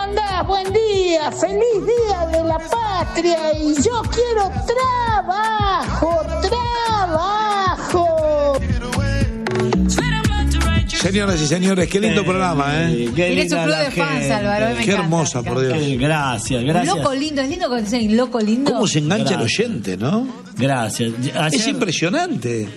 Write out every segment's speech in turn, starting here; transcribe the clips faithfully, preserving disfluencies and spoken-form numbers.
andás? Buen día, feliz día de la patria y yo quiero trabajo, trabajo. Señoras y señores, qué lindo eh, programa, ¿eh? Tiene su club de fans, Álvaro. Qué encanta, hermosa, por Dios. Qué, gracias, gracias. Loco lindo, es lindo cuando dicen loco lindo. ¿Cómo se engancha gracias. el oyente, no? Gracias. Ayer... Es impresionante.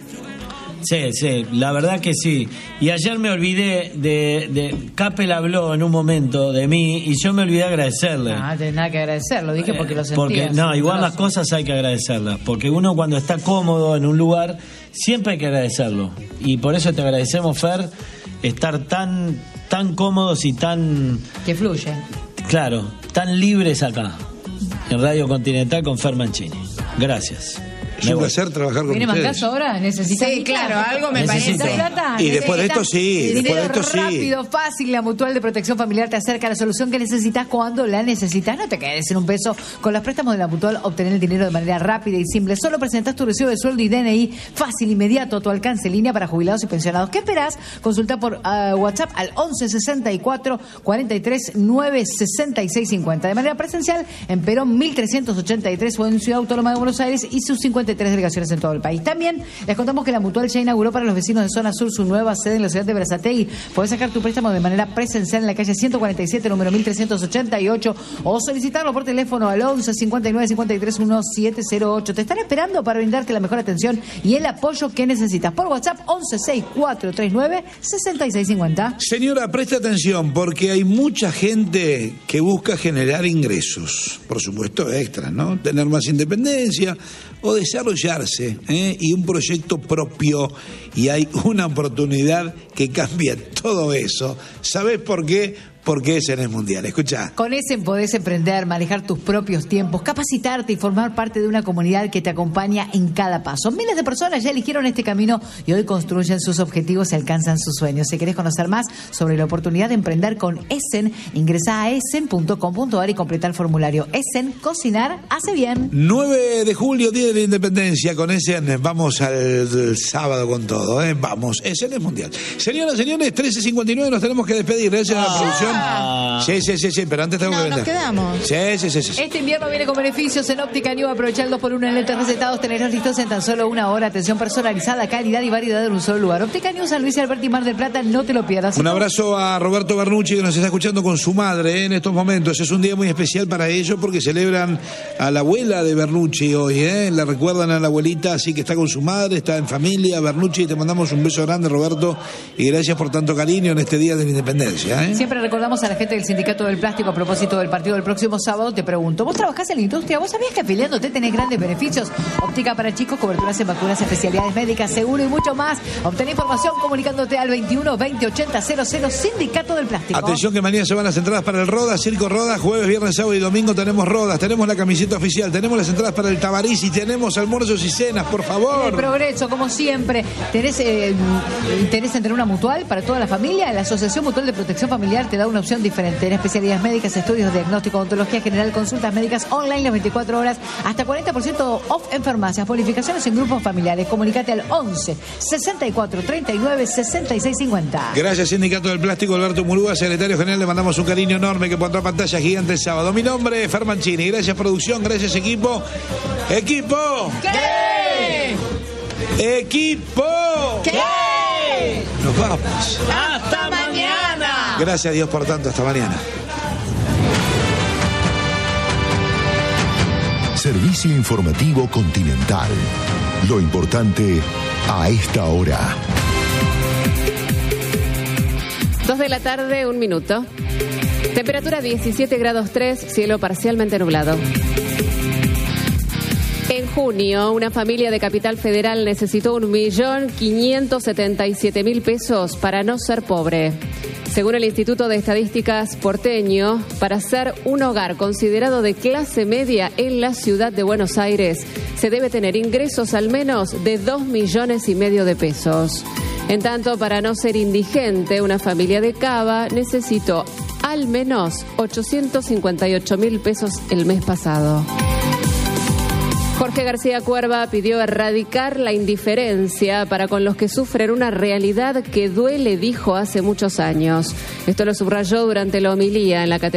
Sí, sí, la verdad que sí. Y ayer me olvidé de, de... Capel habló en un momento de mí y yo me olvidé agradecerle. No, no tenés nada que agradecer, lo dije porque lo sentías. Porque, no, igual las cosas hay que agradecerlas. Porque uno cuando está cómodo en un lugar, siempre hay que agradecerlo. Y por eso te agradecemos, Fer, estar tan, tan cómodos y tan... Que fluye. Claro, tan libres acá, en Radio Continental con Fer Mancini. Gracias. Es un placer trabajar con ¿Viene ustedes. Mancaso ahora? ¿Necesitas? Sí, claro, algo me Necesito. parece. Plata? Y después de esto sí, después de esto sí. Rápido, fácil, la Mutual de Protección Familiar te acerca a la solución que necesitas cuando la necesitas. No te quedes en un peso. Con los préstamos de la Mutual, obtener el dinero de manera rápida y simple. Solo presentas tu recibo de sueldo y D N I fácil, inmediato, a tu alcance, en línea para jubilados y pensionados. ¿Qué esperás? Consulta por uh, WhatsApp al once sesenta y cuatro cuarenta y tres nueve sesenta y seis cincuenta. De manera presencial en Perón mil trescientos ochenta y tres o en Ciudad Autónoma de Buenos Aires y sus cincuenta y tres delegaciones en todo el país. También les contamos que la Mutual ya inauguró para los vecinos de Zona Sur su nueva sede en la ciudad de Berazategui. Podés sacar tu préstamo de manera presencial en la calle ciento cuarenta y siete, número mil trescientos ochenta y ocho, o solicitarlo por teléfono al once cincuenta y nueve cincuenta y tres diecisiete cero ocho. Te están esperando para brindarte la mejor atención y el apoyo que necesitas. Por WhatsApp once sesenta y cuatro treinta y nueve sesenta y seis cincuenta. Señora, preste atención porque hay mucha gente que busca generar ingresos, por supuesto extras, ¿no? Tener más independencia o desarrollarse, ¿eh? Y un proyecto propio, y hay una oportunidad que cambia todo eso. ¿Sabés por qué? Porque es en el Mundial. Escuchá. Con Essen podés emprender, manejar tus propios tiempos, capacitarte y formar parte de una comunidad que te acompaña en cada paso. Miles de personas ya eligieron este camino y hoy construyen sus objetivos y alcanzan sus sueños. Si querés conocer más sobre la oportunidad de emprender con Essen, ingresá a essen punto com punto a r y completa el formulario. Essen, cocinar hace bien. nueve de julio, Día de la Independencia. Con Essen vamos al sábado con todo, ¿eh? Vamos, Essen es Mundial. Señoras, señores, trece cincuenta y nueve, nos tenemos que despedir. Gracias a la producción. Ah. Sí, sí, sí, sí, pero antes tengo No, que nos vender. quedamos. Sí, sí, sí, sí. Este invierno viene con beneficios en Óptica New. Aprovecha el dos por uno en lentes recetados. Tenerlos listos en tan solo una hora. Atención personalizada, calidad y variedad en un solo lugar. Óptica New, San Luis, Alberti y Mar del Plata. No te lo pierdas. Un abrazo a Roberto Bernucci, que nos está escuchando con su madre, ¿eh? En estos momentos. Es un día muy especial para ellos porque celebran a la abuela de Bernucci hoy, ¿eh? La recuerdan a la abuelita, así que está con su madre, está en familia. Bernucci, te mandamos un beso grande, Roberto, y gracias por tanto cariño en este Día de la Independencia, ¿eh? Siempre recordamos a la gente del Sindicato del Plástico a propósito del partido del próximo sábado. Te pregunto, ¿vos trabajás en la industria? ¿Vos sabías que afiliándote tenés grandes beneficios? Óptica para chicos, coberturas en vacunas, especialidades médicas, seguro y mucho más. Obtén información comunicándote al veintiuno veinte ochenta cero cero. Sindicato del Plástico. Atención que mañana se van las entradas para el Rodas, Circo Rodas, jueves, viernes, sábado y domingo tenemos Rodas, tenemos la camiseta oficial, tenemos las entradas para el Tabarís y tenemos almuerzos y cenas, por favor. El progreso, como siempre. ¿Tenés eh, interés en tener una mutual para toda la familia? La Asociación Mutual de Protección Familiar te da una opción diferente. En especialidades médicas, estudios de diagnóstico, odontología general, consultas médicas online las veinticuatro horas, hasta cuarenta por ciento off en farmacias, bonificaciones en grupos familiares. Comunicate al once sesenta y cuatro treinta y nueve sesenta y seis cincuenta. Gracias, Sindicato del Plástico, Alberto Murúa, secretario general, le mandamos un cariño enorme que pondrá pantalla gigante el sábado. Mi nombre es Fer Mancini, gracias producción, gracias equipo. ¡Equipo! ¿Qué? ¡Equipo! ¿Qué? Nos vamos. ¡Hasta mañana! Gracias a Dios por tanto, hasta mañana. Servicio Informativo Continental. Lo importante a esta hora. Dos de la tarde, un minuto. Temperatura diecisiete grados tres, cielo parcialmente nublado. En junio, una familia de Capital Federal necesitó un millón quinientos setenta y siete mil pesos para no ser pobre. Según el Instituto de Estadísticas porteño, para ser un hogar considerado de clase media en la ciudad de Buenos Aires, se debe tener ingresos al menos de dos millones y medio de pesos. En tanto, para no ser indigente, una familia de Cava necesitó al menos ochocientos cincuenta y ocho mil pesos el mes pasado. Jorge García Cuerva pidió erradicar la indiferencia para con los que sufren una realidad que duele, dijo hace muchos años. Esto lo subrayó durante la homilía en la catedral.